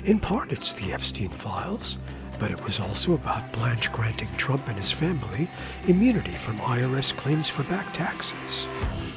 In part, it's the Epstein files, but it was also about Blanche granting Trump and his family immunity from IRS claims for back taxes.